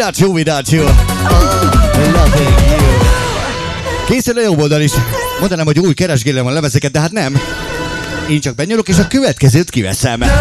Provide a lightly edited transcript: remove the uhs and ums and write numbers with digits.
without you, without you. Loving you. Készül a jobb oldal is. Mondanám, hogy új keresgélem a lemezeket, de hát nem. Én csak benyúlok és a következőt kiveszem.